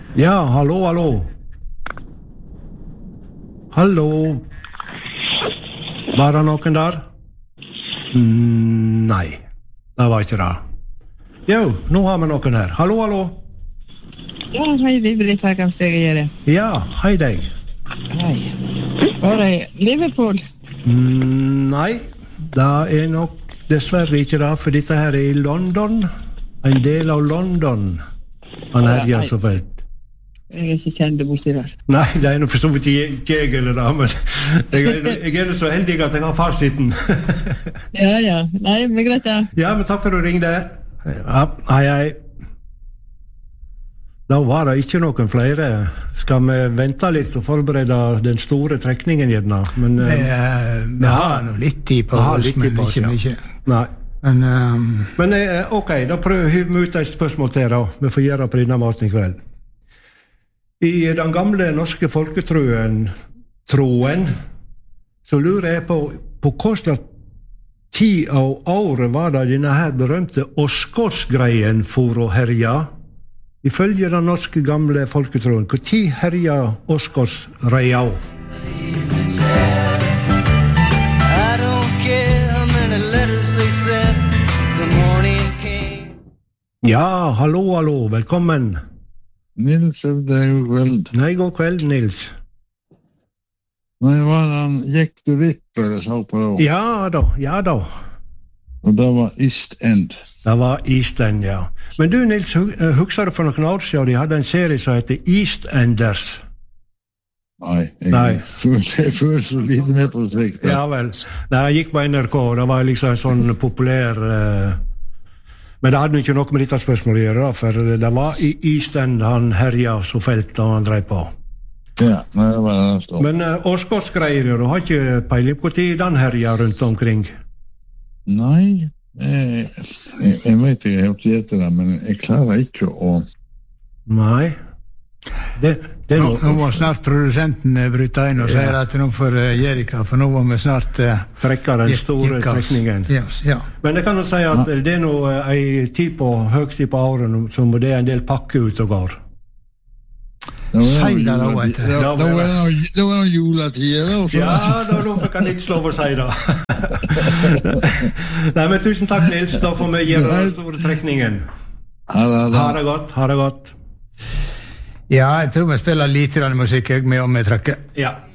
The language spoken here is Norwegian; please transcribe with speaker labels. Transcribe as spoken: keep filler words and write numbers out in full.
Speaker 1: Ja, hallo, hallo. Hallo. Var det noen der? Mm, nei, det var ikke det. Jo, nå har vi noen her. Hallo, hallo.
Speaker 2: Ja, hei, det er Britt her, kan jeg gjøre?
Speaker 1: Ja, hei deg.
Speaker 2: Hei. Var det Liverpool?
Speaker 1: Mm, nei, det er nok dessverre ikke det, for dette her er i London. En del av London. Han er her så felt.
Speaker 2: Jeg er ikke kjent borti der.
Speaker 1: Nei, det er noe for så vidt ikke jeg eller da, men jeg, jeg er så heldig at jeg har fasiten.
Speaker 2: Ja, ja. Nei, men greit da.
Speaker 1: Ja, men takk for å ringe deg. Ja, hei, hei. Da var det ikke noen flere. Skal vi vente litt og forberede den store trekningen gjerne? Men,
Speaker 3: Vi, vi har noe litt tid på oss, men ikke mye.
Speaker 1: Nei.
Speaker 3: Men, um...
Speaker 1: men ok, da prøver vi ut et spørsmål til da. Vi får gjøre på denne maten i kveld. I den gamle norske folketroen, troen, så lurer jeg på, på hvordan tid av året var det denne her berømte Åsgårdsgreien for å herja. Ifølge den norske gamle folketroen, hvor tid herja Åsgårdsreia? Ja, hallo, hallo, velkommen.
Speaker 4: Nils, det er god kveld.
Speaker 1: Nei, god kveld, Nils.
Speaker 4: Nei, var han Jack the Ripper jeg så på det?
Speaker 1: Ja da, ja da.
Speaker 4: Og det var East End.
Speaker 1: Det var East End, ja. Men du, Nils, husker du for noen år siden de hadde en serie som heter East Enders?
Speaker 4: Nei, jeg,
Speaker 1: Nei.
Speaker 4: jeg føler så lite med på slikt.
Speaker 1: Ja vel. Nei, jeg gikk på N R K, det var liksom en sånn populær... Uh, Men det hadde ikke noe med dette spørsmålet å gjøre, for det var i East End han herja så felt da han drev på.
Speaker 4: Ja, nei, det var det stå.
Speaker 1: Men uh, Åsgårdsgreier, du har ikke peiling på tid den herja rundt omkring?
Speaker 4: Nei, jeg, jeg, jeg vet ikke, jeg har ikke gjett det, men jeg klarer ikke å...
Speaker 1: Nei. Det, det
Speaker 3: nå, nå må snart produsenten bryte inn og ja. sier at nå får uh, Jerika, for nå må vi snart uh,
Speaker 1: trekke den store trekningen.
Speaker 3: Yes, ja.
Speaker 1: Men jeg kan jo si at det er noe en tid på, høgtid på året som det er en del pakke ut og går.
Speaker 3: Si det da, vet du.
Speaker 4: Da var det juletid, da.
Speaker 1: Ja, da, da kan jeg ikke lov å si det. Nei, men tusen takk, Nils. Da får vi gjøre den store trekningen.
Speaker 4: Ha det,
Speaker 1: ha det godt, ha det godt.
Speaker 3: Ja, jeg tror vi spiller litt musikk med om vi trekker.
Speaker 1: Ja.